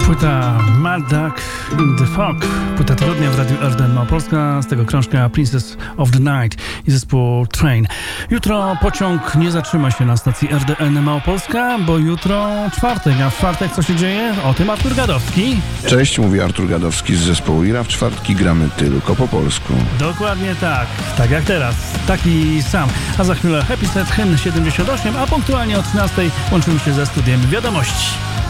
Płyta Mad Duck in the Fog, płyta tygodnia w Radiu RDN Małopolska, z tego krążka Princess of the Night i zespół Train. Jutro pociąg nie zatrzyma się na stacji RDN Małopolska, bo jutro czwartek, a w czwartek co się dzieje? O tym Artur Gadowski. Cześć, mówi Artur Gadowski z zespołu Ira. W czwartki gramy tylko po polsku. Dokładnie tak jak teraz, taki sam. A za chwilę Happy Set, hymn 78, a punktualnie o 13 łączymy się ze studiem Wiadomości.